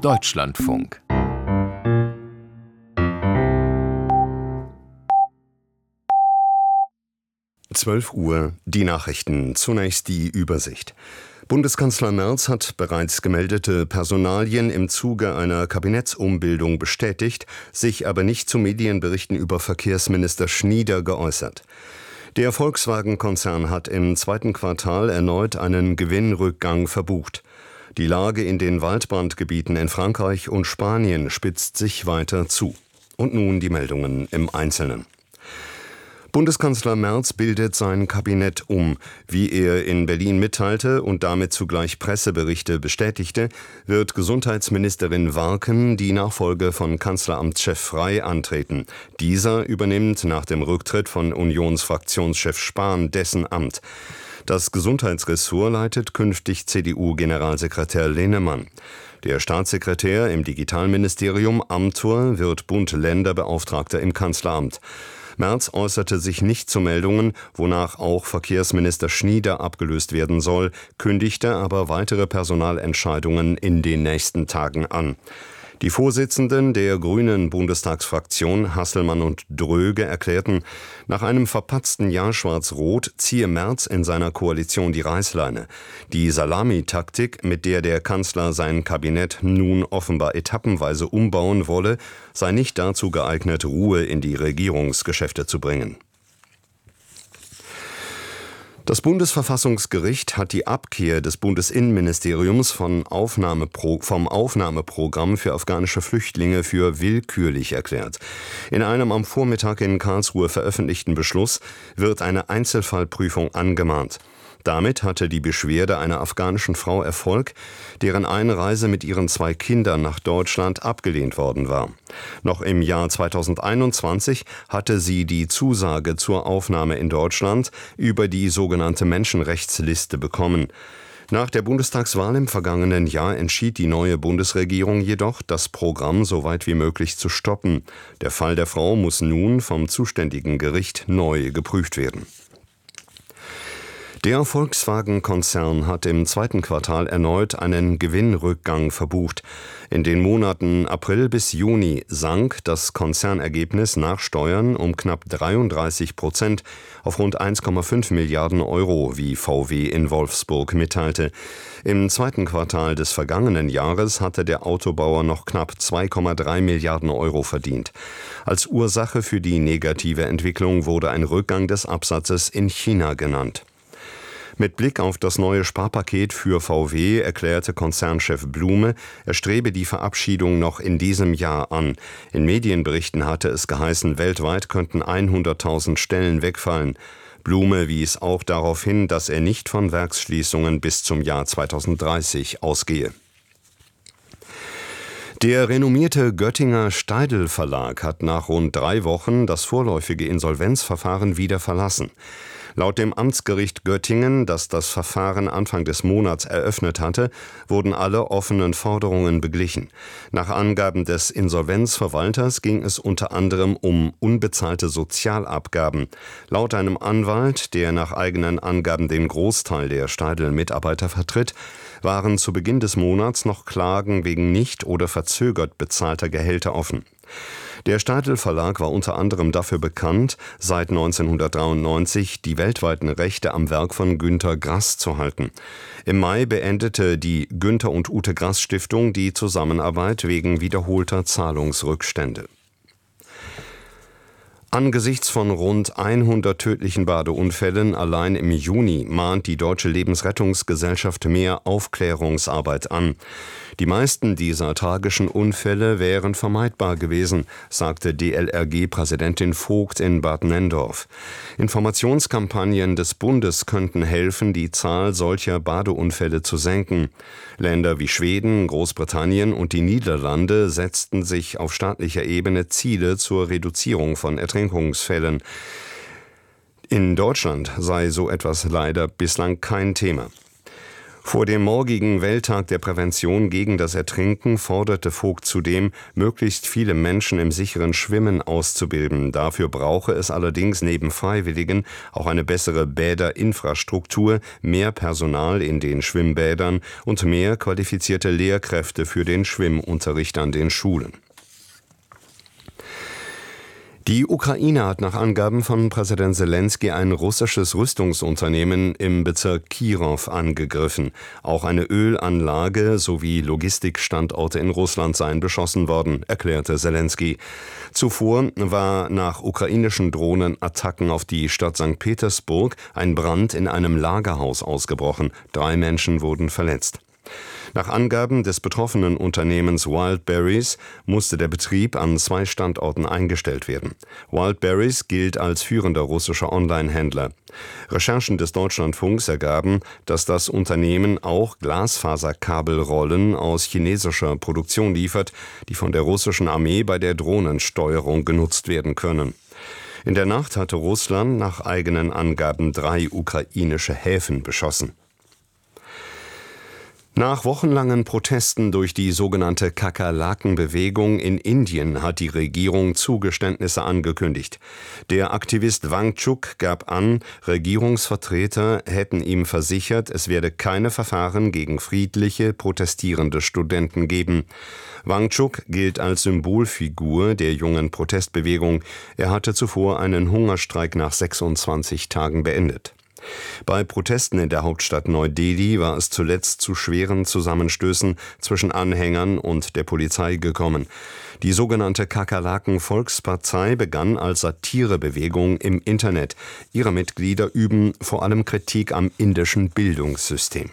Deutschlandfunk. Uhr, die Nachrichten. Zunächst die Übersicht. Bundeskanzler Merz hat bereits gemeldete Personalien im Zuge einer Kabinettsumbildung bestätigt, sich aber nicht zu Medienberichten über Verkehrsminister Schnieder geäußert. Der Volkswagen-Konzern hat im zweiten Quartal erneut einen Gewinnrückgang verbucht. Die Lage in den Waldbrandgebieten in Frankreich und Spanien spitzt sich weiter zu. Und nun die Meldungen im Einzelnen. Bundeskanzler Merz bildet sein Kabinett um. Wie er in Berlin mitteilte und damit zugleich Presseberichte bestätigte, wird Gesundheitsministerin Warken die Nachfolge von Kanzleramtschef Frey antreten. Dieser übernimmt nach dem Rücktritt von Unionsfraktionschef Spahn dessen Amt. Das Gesundheitsressort leitet künftig CDU-Generalsekretär Linnemann. Der Staatssekretär im Digitalministerium Amthor wird Bund-Länder-Beauftragter im Kanzleramt. Merz äußerte sich nicht zu Meldungen, wonach auch Verkehrsminister Schnieder abgelöst werden soll, kündigte aber weitere Personalentscheidungen in den nächsten Tagen an. Die Vorsitzenden der Grünen Bundestagsfraktion, Hasselmann und Dröge, erklärten, nach einem verpatzten Jahr Schwarz-Rot ziehe Merz in seiner Koalition die Reißleine. Die Salamitaktik, mit der der Kanzler sein Kabinett nun offenbar etappenweise umbauen wolle, sei nicht dazu geeignet, Ruhe in die Regierungsgeschäfte zu bringen. Das Bundesverfassungsgericht hat die Abkehr des Bundesinnenministeriums vom Aufnahmeprogramm für afghanische Flüchtlinge für willkürlich erklärt. In einem am Vormittag in Karlsruhe veröffentlichten Beschluss wird eine Einzelfallprüfung angemahnt. Damit hatte die Beschwerde einer afghanischen Frau Erfolg, deren Einreise mit ihren 2 Kindern nach Deutschland abgelehnt worden war. Noch im Jahr 2021 hatte sie die Zusage zur Aufnahme in Deutschland über die sogenannte Menschenrechtsliste bekommen. Nach der Bundestagswahl im vergangenen Jahr entschied die neue Bundesregierung jedoch, das Programm so weit wie möglich zu stoppen. Der Fall der Frau muss nun vom zuständigen Gericht neu geprüft werden. Der Volkswagen-Konzern hat im zweiten Quartal erneut einen Gewinnrückgang verbucht. In den Monaten April bis Juni sank das Konzernergebnis nach Steuern um knapp 33% auf rund 1,5 Milliarden Euro, wie VW in Wolfsburg mitteilte. Im zweiten Quartal des vergangenen Jahres hatte der Autobauer noch knapp 2,3 Milliarden Euro verdient. Als Ursache für die negative Entwicklung wurde ein Rückgang des Absatzes in China genannt. Mit Blick auf das neue Sparpaket für VW erklärte Konzernchef Blume, er strebe die Verabschiedung noch in diesem Jahr an. In Medienberichten hatte es geheißen, weltweit könnten 100.000 Stellen wegfallen. Blume wies auch darauf hin, dass er nicht von Werksschließungen bis zum Jahr 2030 ausgehe. Der renommierte Göttinger Steidl Verlag hat nach rund 3 Wochen das vorläufige Insolvenzverfahren wieder verlassen. Laut dem Amtsgericht Göttingen, das das Verfahren Anfang des Monats eröffnet hatte, wurden alle offenen Forderungen beglichen. Nach Angaben des Insolvenzverwalters ging es unter anderem um unbezahlte Sozialabgaben. Laut einem Anwalt, der nach eigenen Angaben den Großteil der Steidl-Mitarbeiter vertritt, waren zu Beginn des Monats noch Klagen wegen nicht oder verzögert bezahlter Gehälter offen. Der Steidl Verlag war unter anderem dafür bekannt, seit 1993 die weltweiten Rechte am Werk von Günter Grass zu halten. Im Mai beendete die Günter und Ute Grass Stiftung die Zusammenarbeit wegen wiederholter Zahlungsrückstände. Angesichts von rund 100 tödlichen Badeunfällen allein im Juni mahnt die Deutsche Lebensrettungsgesellschaft mehr Aufklärungsarbeit an. Die meisten dieser tragischen Unfälle wären vermeidbar gewesen, sagte DLRG-Präsidentin Vogt in Bad Nenndorf. Informationskampagnen des Bundes könnten helfen, die Zahl solcher Badeunfälle zu senken. Länder wie Schweden, Großbritannien und die Niederlande setzten sich auf staatlicher Ebene Ziele zur Reduzierung von Ertrinkungsfällen. In Deutschland sei so etwas leider bislang kein Thema. Vor dem morgigen Welttag der Prävention gegen das Ertrinken forderte Vogt zudem, möglichst viele Menschen im sicheren Schwimmen auszubilden. Dafür brauche es allerdings neben Freiwilligen auch eine bessere Bäderinfrastruktur, mehr Personal in den Schwimmbädern und mehr qualifizierte Lehrkräfte für den Schwimmunterricht an den Schulen. Die Ukraine hat nach Angaben von Präsident Selenskyj ein russisches Rüstungsunternehmen im Bezirk Kirow angegriffen. Auch eine Ölanlage sowie Logistikstandorte in Russland seien beschossen worden, erklärte Selenskyj. Zuvor war nach ukrainischen Drohnenattacken auf die Stadt St. Petersburg ein Brand in einem Lagerhaus ausgebrochen. 3 Menschen wurden verletzt. Nach Angaben des betroffenen Unternehmens Wildberries musste der Betrieb an 2 Standorten eingestellt werden. Wildberries gilt als führender russischer Online-Händler. Recherchen des Deutschlandfunks ergaben, dass das Unternehmen auch Glasfaserkabelrollen aus chinesischer Produktion liefert, die von der russischen Armee bei der Drohnensteuerung genutzt werden können. In der Nacht hatte Russland nach eigenen Angaben 3 ukrainische Häfen beschossen. Nach wochenlangen Protesten durch die sogenannte Kakerlaken-Bewegung in Indien hat die Regierung Zugeständnisse angekündigt. Der Aktivist Wangchuk gab an, Regierungsvertreter hätten ihm versichert, es werde keine Verfahren gegen friedliche, protestierende Studenten geben. Wangchuk gilt als Symbolfigur der jungen Protestbewegung. Er hatte zuvor einen Hungerstreik nach 26 Tagen beendet. Bei Protesten in der Hauptstadt Neu-Delhi war es zuletzt zu schweren Zusammenstößen zwischen Anhängern und der Polizei gekommen. Die sogenannte Kakerlaken-Volkspartei begann als Satirebewegung im Internet. Ihre Mitglieder üben vor allem Kritik am indischen Bildungssystem.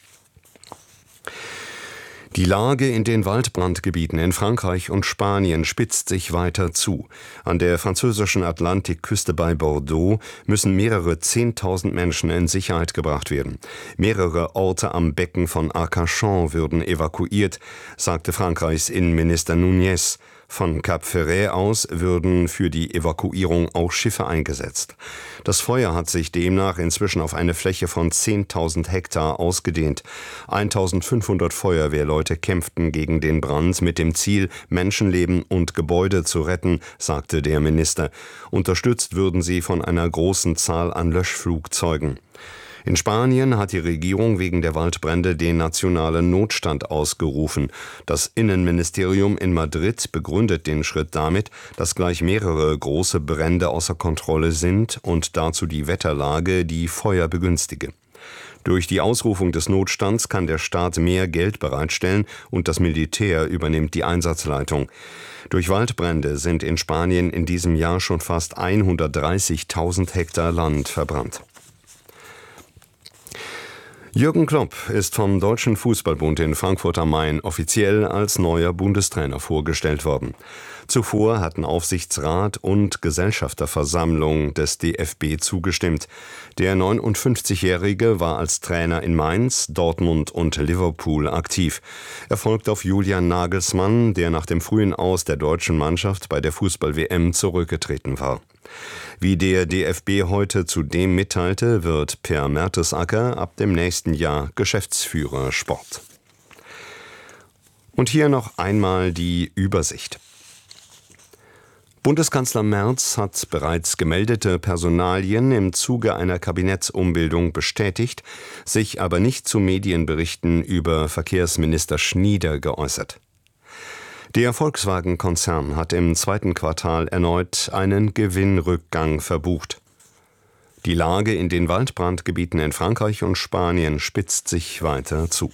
Die Lage in den Waldbrandgebieten in Frankreich und Spanien spitzt sich weiter zu. An der französischen Atlantikküste bei Bordeaux müssen mehrere 10.000 Menschen in Sicherheit gebracht werden. Mehrere Orte am Becken von Arcachon würden evakuiert, sagte Frankreichs Innenminister Núñez. Von Cap Ferret aus würden für die Evakuierung auch Schiffe eingesetzt. Das Feuer hat sich demnach inzwischen auf eine Fläche von 10.000 Hektar ausgedehnt. 1.500 Feuerwehrleute kämpften gegen den Brand mit dem Ziel, Menschenleben und Gebäude zu retten, sagte der Minister. Unterstützt würden sie von einer großen Zahl an Löschflugzeugen. In Spanien hat die Regierung wegen der Waldbrände den nationalen Notstand ausgerufen. Das Innenministerium in Madrid begründet den Schritt damit, dass gleich mehrere große Brände außer Kontrolle sind und dazu die Wetterlage die Feuer begünstige. Durch die Ausrufung des Notstands kann der Staat mehr Geld bereitstellen und das Militär übernimmt die Einsatzleitung. Durch Waldbrände sind in Spanien in diesem Jahr schon fast 130.000 Hektar Land verbrannt. Jürgen Klopp ist vom Deutschen Fußballbund in Frankfurt am Main offiziell als neuer Bundestrainer vorgestellt worden. Zuvor hatten Aufsichtsrat und Gesellschafterversammlung des DFB zugestimmt. Der 59-Jährige war als Trainer in Mainz, Dortmund und Liverpool aktiv. Er folgt auf Julian Nagelsmann, der nach dem frühen Aus der deutschen Mannschaft bei der Fußball-WM zurückgetreten war. Wie der DFB heute zudem mitteilte, wird Per Mertesacker ab dem nächsten Jahr Geschäftsführer Sport. Und hier noch einmal die Übersicht. Bundeskanzler Merz hat bereits gemeldete Personalien im Zuge einer Kabinettsumbildung bestätigt, sich aber nicht zu Medienberichten über Verkehrsminister Schnieder geäußert. Der Volkswagen-Konzern hat im 2. Quartal erneut einen Gewinnrückgang verbucht. Die Lage in den Waldbrandgebieten in Frankreich und Spanien spitzt sich weiter zu.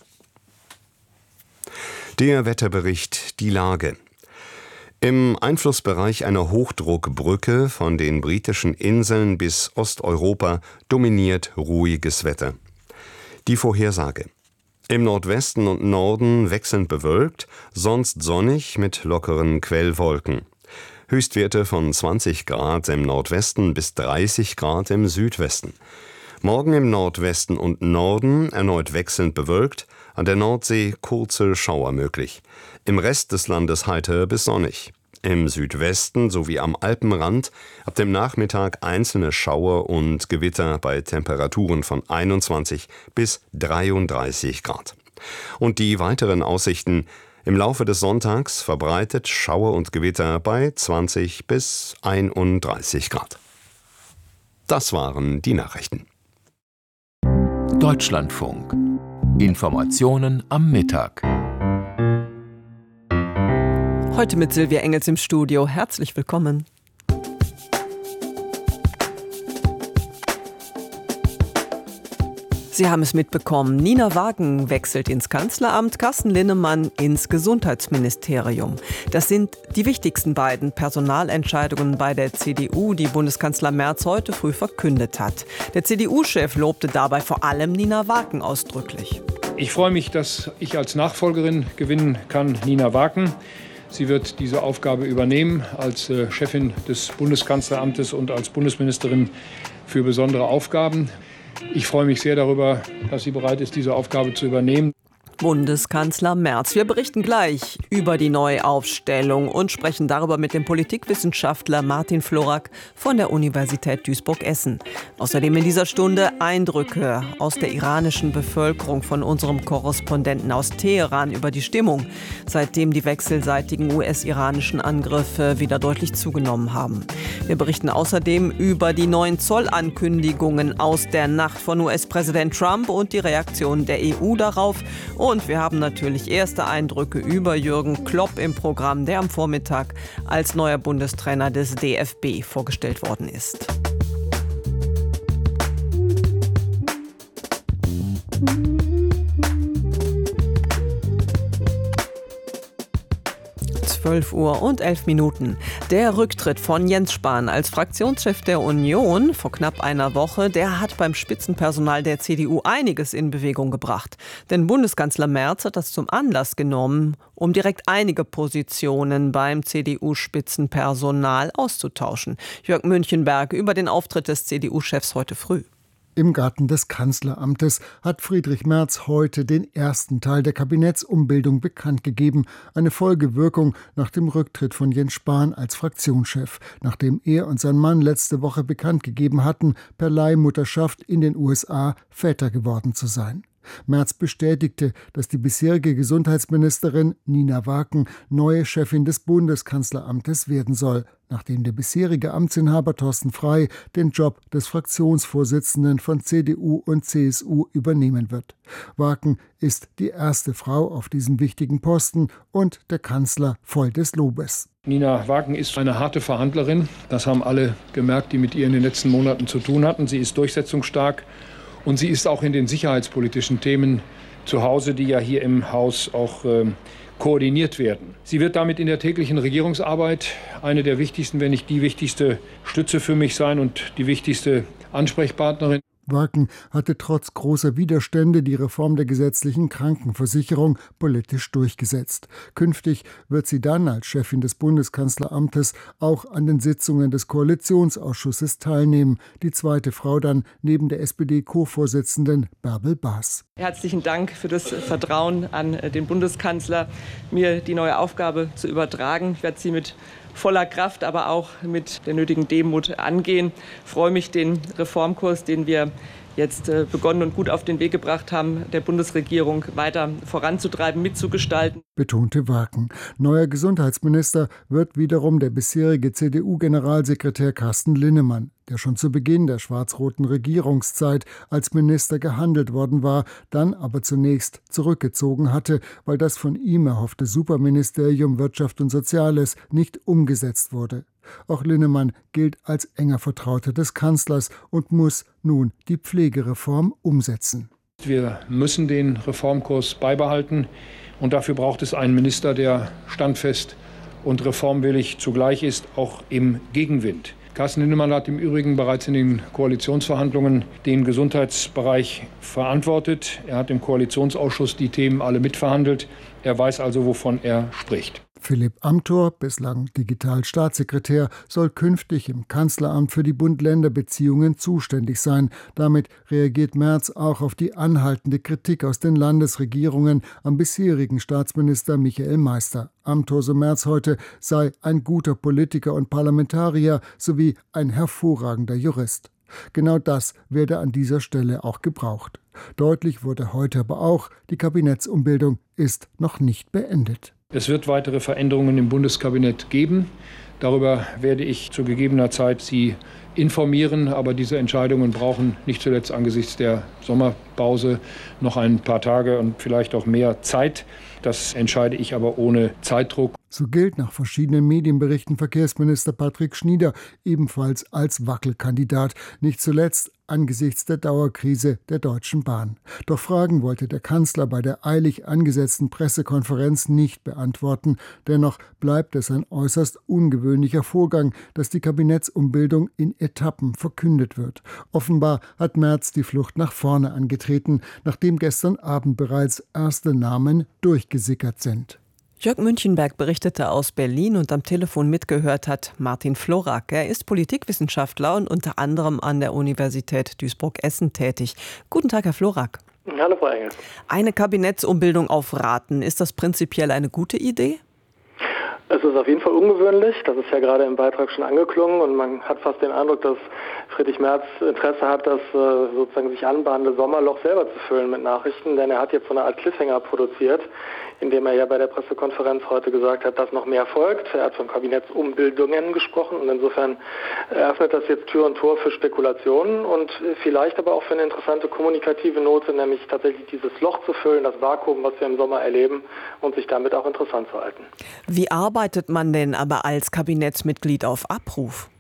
Der Wetterbericht, die Lage. Im Einflussbereich einer Hochdruckbrücke von den britischen Inseln bis Osteuropa dominiert ruhiges Wetter. Die Vorhersage. Im Nordwesten und Norden wechselnd bewölkt, sonst sonnig mit lockeren Quellwolken. Höchstwerte von 20 Grad im Nordwesten bis 30 Grad im Südwesten. Morgen im Nordwesten und Norden erneut wechselnd bewölkt, an der Nordsee kurze Schauer möglich. Im Rest des Landes heiter bis sonnig. Im Südwesten sowie am Alpenrand ab dem Nachmittag einzelne Schauer und Gewitter bei Temperaturen von 21 bis 33 Grad. Und die weiteren Aussichten: im Laufe des Sonntags verbreitet Schauer und Gewitter bei 20 bis 31 Grad. Das waren die Nachrichten. Deutschlandfunk. Informationen am Mittag. Heute mit Silvia Engels im Studio. Herzlich willkommen. Sie haben es mitbekommen, Nina Wagen wechselt ins Kanzleramt, Carsten Linnemann ins Gesundheitsministerium. Das sind die wichtigsten beiden Personalentscheidungen bei der CDU, die Bundeskanzler Merz heute früh verkündet hat. Der CDU-Chef lobte dabei vor allem Nina Wagen ausdrücklich. Ich freue mich, dass ich als Nachfolgerin gewinnen kann, Nina Wagen. Sie wird diese Aufgabe übernehmen als Chefin des Bundeskanzleramtes und als Bundesministerin für besondere Aufgaben. Ich freue mich sehr darüber, dass sie bereit ist, diese Aufgabe zu übernehmen. Bundeskanzler Merz. Wir berichten gleich über die Neuaufstellung und sprechen darüber mit dem Politikwissenschaftler Martin Florak von der Universität Duisburg-Essen. Außerdem in dieser Stunde Eindrücke aus der iranischen Bevölkerung von unserem Korrespondenten aus Teheran über die Stimmung, seitdem die wechselseitigen US-iranischen Angriffe wieder deutlich zugenommen haben. Wir berichten außerdem über die neuen Zollankündigungen aus der Nacht von US-Präsident Trump und die Reaktion der EU darauf. Und wir haben natürlich erste Eindrücke über Jürgen Klopp im Programm, der am Vormittag als neuer Bundestrainer des DFB vorgestellt worden ist. Uhr und 11 Minuten. Der Rücktritt von Jens Spahn als Fraktionschef der Union vor knapp einer Woche, der hat beim Spitzenpersonal der CDU einiges in Bewegung gebracht. Denn Bundeskanzler Merz hat das zum Anlass genommen, um direkt einige Positionen beim CDU-Spitzenpersonal auszutauschen. Jörg Münchenberg über den Auftritt des CDU-Chefs heute früh. Im Garten des Kanzleramtes hat Friedrich Merz heute den ersten Teil der Kabinettsumbildung bekannt gegeben. Eine Folgewirkung nach dem Rücktritt von Jens Spahn als Fraktionschef, nachdem er und sein Mann letzte Woche bekannt gegeben hatten, per Leihmutterschaft in den USA Väter geworden zu sein. Merz bestätigte, dass die bisherige Gesundheitsministerin Nina Wagen neue Chefin des Bundeskanzleramtes werden soll, nachdem der bisherige Amtsinhaber Thorsten Frey den Job des Fraktionsvorsitzenden von CDU und CSU übernehmen wird. Wagen ist die erste Frau auf diesem wichtigen Posten und der Kanzler voll des Lobes. Nina Wagen ist eine harte Verhandlerin. Das haben alle gemerkt, die mit ihr in den letzten Monaten zu tun hatten. Sie ist durchsetzungsstark. Und sie ist auch in den sicherheitspolitischen Themen zu Hause, die ja hier im Haus auch koordiniert werden. Sie wird damit in der täglichen Regierungsarbeit eine der wichtigsten, wenn nicht die wichtigste Stütze für mich sein und die wichtigste Ansprechpartnerin. Wagen hatte trotz großer Widerstände die Reform der gesetzlichen Krankenversicherung politisch durchgesetzt. Künftig wird sie dann als Chefin des Bundeskanzleramtes auch an den Sitzungen des Koalitionsausschusses teilnehmen. Die zweite Frau dann neben der SPD-Co-Vorsitzenden Bärbel Baas. Herzlichen Dank für das Vertrauen an den Bundeskanzler, mir die neue Aufgabe zu übertragen. Ich werde sie mit voller Kraft, aber auch mit der nötigen Demut angehen. Ich freue mich, den Reformkurs, den wir jetzt begonnen und gut auf den Weg gebracht haben, der Bundesregierung weiter voranzutreiben, mitzugestalten. Betonte Wagen. Neuer Gesundheitsminister wird wiederum der bisherige CDU-Generalsekretär Carsten Linnemann, der schon zu Beginn der schwarz-roten Regierungszeit als Minister gehandelt worden war, dann aber zunächst zurückgezogen hatte, weil das von ihm erhoffte Superministerium Wirtschaft und Soziales nicht umgesetzt wurde. Auch Linnemann gilt als enger Vertrauter des Kanzlers und muss nun die Pflegereform umsetzen. Wir müssen den Reformkurs beibehalten und dafür braucht es einen Minister, der standfest und reformwillig zugleich ist, auch im Gegenwind. Carsten Linnemann hat im Übrigen bereits in den Koalitionsverhandlungen den Gesundheitsbereich verantwortet. Er hat im Koalitionsausschuss die Themen alle mitverhandelt. Er weiß also, wovon er spricht. Philipp Amthor, bislang Digitalstaatssekretär, soll künftig im Kanzleramt für die Bund-Länder-Beziehungen zuständig sein. Damit reagiert Merz auch auf die anhaltende Kritik aus den Landesregierungen am bisherigen Staatsminister Michael Meister. Amthor, so Merz heute, sei ein guter Politiker und Parlamentarier sowie ein hervorragender Jurist. Genau das werde an dieser Stelle auch gebraucht. Deutlich wurde heute aber auch, die Kabinettsumbildung ist noch nicht beendet. Es wird weitere Veränderungen im Bundeskabinett geben. Darüber werde ich zu gegebener Zeit Sie informieren. Aber diese Entscheidungen brauchen nicht zuletzt angesichts der Sommerpause noch ein paar Tage und vielleicht auch mehr Zeit. Das entscheide ich aber ohne Zeitdruck. So gilt nach verschiedenen Medienberichten Verkehrsminister Patrick Schnieder ebenfalls als Wackelkandidat, nicht zuletzt angesichts der Dauerkrise der Deutschen Bahn. Doch Fragen wollte der Kanzler bei der eilig angesetzten Pressekonferenz nicht beantworten. Dennoch bleibt es ein äußerst ungewöhnlicher Vorgang, dass die Kabinettsumbildung in Etappen verkündet wird. Offenbar hat Merz die Flucht nach vorne angetreten, nachdem gestern Abend bereits erste Namen durchgesickert sind. Jörg Münchenberg berichtete aus Berlin und am Telefon mitgehört hat Martin Florak. Er ist Politikwissenschaftler und unter anderem an der Universität Duisburg-Essen tätig. Guten Tag, Herr Florak. Hallo, Frau Engel. Eine Kabinettsumbildung auf Raten, ist das prinzipiell eine gute Idee? Es ist auf jeden Fall ungewöhnlich, das ist ja gerade im Beitrag schon angeklungen und man hat fast den Eindruck, dass Friedrich Merz Interesse hat, das sozusagen sich anbahnende Sommerloch selber zu füllen mit Nachrichten, denn er hat jetzt so eine Art Cliffhanger produziert, indem er ja bei der Pressekonferenz heute gesagt hat, dass noch mehr folgt. Er hat von Kabinettsumbildungen gesprochen und insofern eröffnet das jetzt Tür und Tor für Spekulationen und vielleicht aber auch für eine interessante kommunikative Note, nämlich tatsächlich dieses Loch zu füllen, das Vakuum, was wir im Sommer erleben und sich damit auch interessant zu halten. Wie arbeitet man denn aber als Kabinettsmitglied auf Abruf?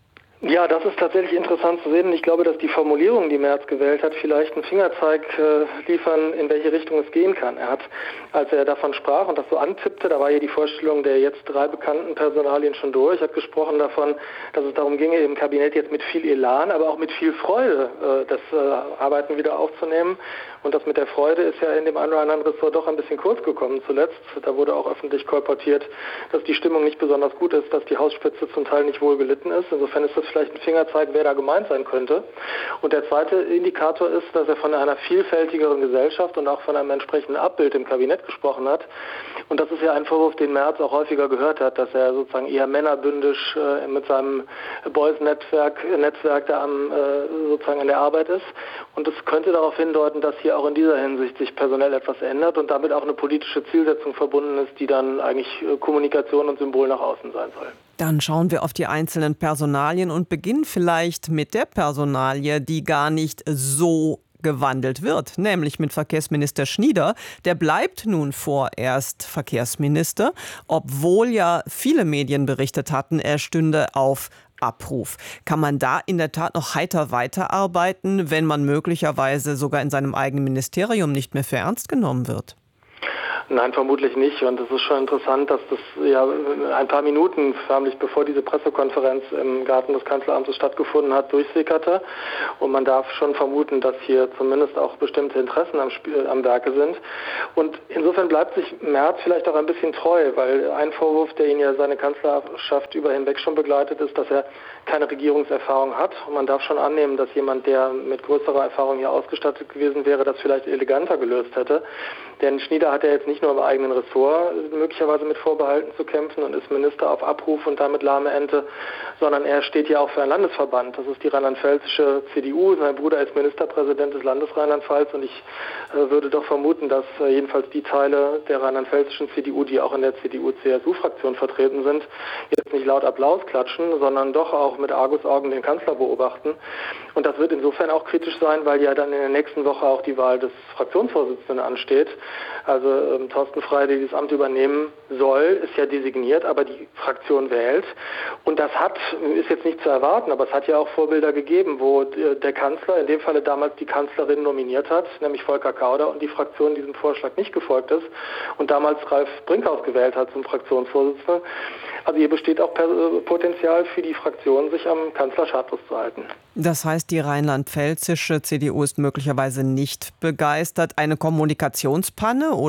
Ja, das ist tatsächlich interessant zu sehen. Ich glaube, dass die Formulierungen, die Merz gewählt hat, vielleicht einen Fingerzeig liefern, in welche Richtung es gehen kann. Er hat, als er davon sprach und das so antippte, da war ja die Vorstellung der jetzt 3 bekannten Personalien schon durch, hat gesprochen davon, dass es darum ginge, im Kabinett jetzt mit viel Elan, aber auch mit viel Freude das Arbeiten wieder aufzunehmen. Und das mit der Freude ist ja in dem einen oder anderen Ressort doch ein bisschen kurz gekommen zuletzt. Da wurde auch öffentlich kolportiert, dass die Stimmung nicht besonders gut ist, dass die Hausspitze zum Teil nicht wohl gelitten ist. Insofern ist das vielleicht ein Fingerzeig, wer da gemeint sein könnte. Und der zweite Indikator ist, dass er von einer vielfältigeren Gesellschaft und auch von einem entsprechenden Abbild im Kabinett gesprochen hat. Und das ist ja ein Vorwurf, den Merz auch häufiger gehört hat, dass er sozusagen eher männerbündisch mit seinem Boys-Netzwerk da sozusagen an der Arbeit ist. Und es könnte darauf hindeuten, dass hier auch in dieser Hinsicht sich personell etwas ändert und damit auch eine politische Zielsetzung verbunden ist, die dann eigentlich Kommunikation und Symbol nach außen sein soll. Dann schauen wir auf die einzelnen Personalien und beginnen vielleicht mit der Personalie, die gar nicht so gewandelt wird, nämlich mit Verkehrsminister Schnieder. Der bleibt nun vorerst Verkehrsminister, obwohl ja viele Medien berichtet hatten, er stünde auf Abruf. Kann man da in der Tat noch heiter weiterarbeiten, wenn man möglicherweise sogar in seinem eigenen Ministerium nicht mehr für ernst genommen wird? Nein, vermutlich nicht. Und es ist schon interessant, dass das ja ein paar Minuten förmlich bevor diese Pressekonferenz im Garten des Kanzleramtes stattgefunden hat, durchsickerte. Und man darf schon vermuten, dass hier zumindest auch bestimmte Interessen am Werke sind. Und insofern bleibt sich Merz vielleicht auch ein bisschen treu, weil ein Vorwurf, der ihn ja seine Kanzlerschaft über hinweg schon begleitet, ist, dass er keine Regierungserfahrung hat. Und man darf schon annehmen, dass jemand, der mit größerer Erfahrung hier ausgestattet gewesen wäre, das vielleicht eleganter gelöst hätte. Denn Schnieder hat ja jetzt nicht nur im eigenen Ressort möglicherweise mit Vorbehalten zu kämpfen und ist Minister auf Abruf und damit lahme Ente, sondern er steht ja auch für einen Landesverband. Das ist die rheinland-pfälzische CDU. Sein Bruder ist Ministerpräsident des Landes Rheinland-Pfalz und ich würde doch vermuten, dass jedenfalls die Teile der rheinland-pfälzischen CDU, die auch in der CDU-CSU-Fraktion vertreten sind, jetzt nicht laut Applaus klatschen, sondern doch auch mit Argusaugen den Kanzler beobachten. Und das wird insofern auch kritisch sein, weil ja dann in der nächsten Woche auch die Wahl des Fraktionsvorsitzenden ansteht. Also Thorsten Frey, der dieses Amt übernehmen soll, ist ja designiert, aber die Fraktion wählt. Und das ist jetzt nicht zu erwarten, aber es hat ja auch Vorbilder gegeben, wo der Kanzler, in dem Falle damals die Kanzlerin nominiert hat, nämlich Volker Kauder, und die Fraktion diesem Vorschlag nicht gefolgt ist und damals Ralf Brinkhaus gewählt hat zum Fraktionsvorsitzenden. Also hier besteht auch Potenzial für die Fraktion, sich am Kanzler schadlos zu halten. Das heißt, die rheinland-pfälzische CDU ist möglicherweise nicht begeistert. Eine Kommunikationspanne oder hat man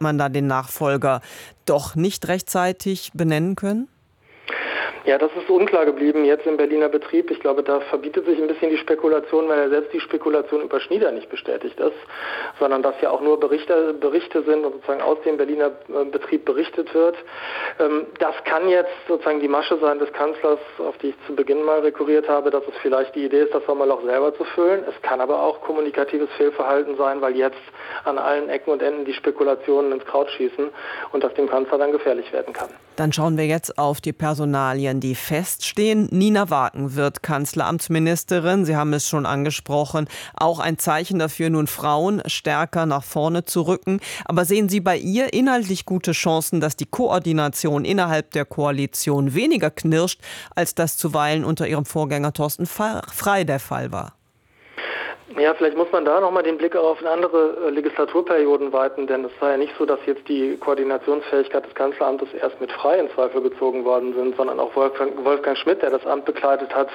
man da den Nachfolger doch nicht rechtzeitig benennen können? Ja, das ist unklar geblieben jetzt im Berliner Betrieb. Ich glaube, da verbietet sich ein bisschen die Spekulation, weil ja selbst die Spekulation über Schnieder nicht bestätigt ist, sondern dass ja auch nur Berichte sind und sozusagen aus dem Berliner Betrieb berichtet wird. Das kann jetzt sozusagen die Masche sein des Kanzlers, auf die ich zu Beginn mal rekurriert habe, dass es vielleicht die Idee ist, das Sommerloch selber zu füllen. Es kann aber auch kommunikatives Fehlverhalten sein, weil jetzt an allen Ecken und Enden die Spekulationen ins Kraut schießen und das dem Kanzler dann gefährlich werden kann. Dann schauen wir jetzt auf die Personalien, die feststehen. Nina Waken wird Kanzleramtsministerin. Sie haben es schon angesprochen. Auch ein Zeichen dafür, nun Frauen stärker nach vorne zu rücken. Aber sehen Sie bei ihr inhaltlich gute Chancen, dass die Koordination innerhalb der Koalition weniger knirscht, als das zuweilen unter ihrem Vorgänger Thorsten Frey der Fall war? Ja, vielleicht muss man da nochmal den Blick auf andere Legislaturperioden weiten, denn es war ja nicht so, dass jetzt die Koordinationsfähigkeit des Kanzleramtes erst mit Frey in Zweifel gezogen worden sind, sondern auch Wolfgang Schmidt, der das Amt bekleidet hat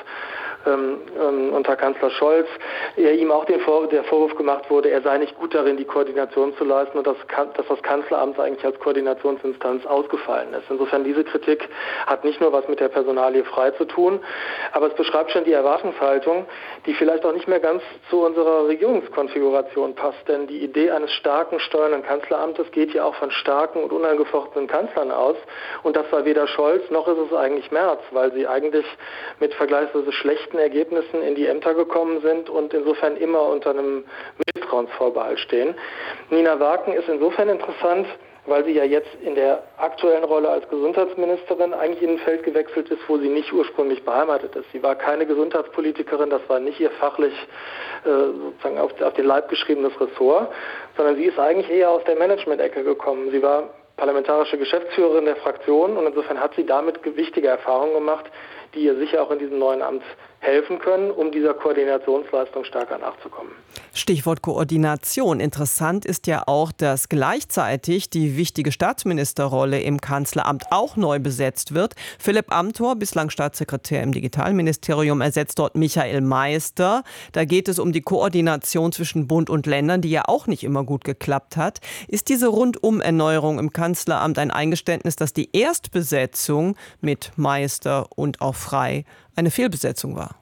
unter Kanzler Scholz, ihm auch der Vorwurf gemacht wurde, er sei nicht gut darin, die Koordination zu leisten und dass das Kanzleramt eigentlich als Koordinationsinstanz ausgefallen ist. Insofern diese Kritik hat nicht nur was mit der Personalie Frey zu tun, aber es beschreibt schon die Erwartungshaltung, die vielleicht auch nicht mehr ganz zu unserer Regierungskonfiguration passt, denn die Idee eines starken steuernden Kanzleramtes geht ja auch von starken und unangefochtenen Kanzlern aus und das war weder Scholz noch ist es eigentlich Merz, weil sie eigentlich mit vergleichsweise schlechten Ergebnissen in die Ämter gekommen sind und insofern immer unter einem Misstrauensvorbehalt stehen. Nina Waken ist insofern interessant, weil sie ja jetzt in der aktuellen Rolle als Gesundheitsministerin eigentlich in ein Feld gewechselt ist, wo sie nicht ursprünglich beheimatet ist. Sie war keine Gesundheitspolitikerin, das war nicht ihr fachlich sozusagen auf den Leib geschriebenes Ressort, sondern sie ist eigentlich eher aus der Management-Ecke gekommen. Sie war parlamentarische Geschäftsführerin der Fraktion und insofern hat sie damit wichtige Erfahrungen gemacht, die ihr sicher auch in diesem neuen Amt helfen können, um dieser Koordinationsleistung stärker nachzukommen. Stichwort Koordination. Interessant ist ja auch, dass gleichzeitig die wichtige Staatsministerrolle im Kanzleramt auch neu besetzt wird. Philipp Amthor, bislang Staatssekretär im Digitalministerium, ersetzt dort Michael Meister. Da geht es um die Koordination zwischen Bund und Ländern, die ja auch nicht immer gut geklappt hat. Ist diese Rundumerneuerung im Kanzleramt ein Eingeständnis, dass die Erstbesetzung mit Meister und auch Frey eine Fehlbesetzung war?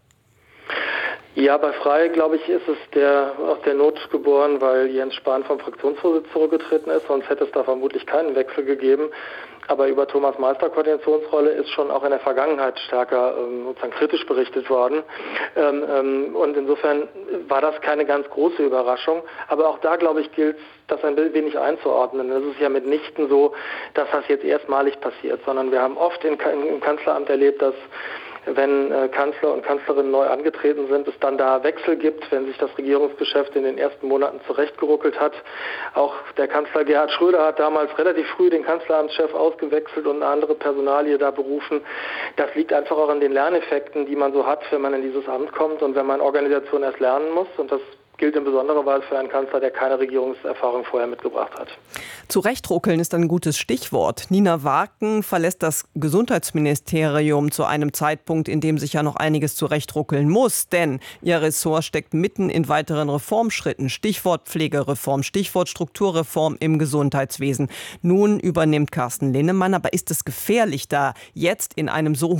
Ja, bei Frey, glaube ich, ist es aus der Not geboren, weil Jens Spahn vom Fraktionsvorsitz zurückgetreten ist, sonst hätte es da vermutlich keinen Wechsel gegeben. Aber über Thomas Meister Koordinationsrolle ist schon auch in der Vergangenheit stärker sozusagen kritisch berichtet worden. Und insofern war das keine ganz große Überraschung. Aber auch da, glaube ich, gilt das ein wenig einzuordnen. Es ist ja mitnichten so, dass das jetzt erstmalig passiert, sondern wir haben oft im Kanzleramt erlebt, dass wenn Kanzler und Kanzlerinnen neu angetreten sind, es dann da Wechsel gibt, wenn sich das Regierungsgeschäft in den ersten Monaten zurechtgeruckelt hat. Auch der Kanzler Gerhard Schröder hat damals relativ früh den Kanzleramtschef ausgewechselt und eine andere Personalie da berufen. Das liegt einfach auch an den Lerneffekten, die man so hat, wenn man in dieses Amt kommt und wenn man Organisation erst lernen muss. Und das gilt in besonderer Weise für einen Kanzler, der keine Regierungserfahrung vorher mitgebracht hat. Zurechtruckeln ist ein gutes Stichwort. Nina Waken verlässt das Gesundheitsministerium zu einem Zeitpunkt, in dem sich ja noch einiges zurechtruckeln muss. Denn ihr Ressort steckt mitten in weiteren Reformschritten. Stichwort Pflegereform, Stichwort Strukturreform im Gesundheitswesen. Nun übernimmt Carsten Linnemann. Aber ist es gefährlich, da jetzt in einem so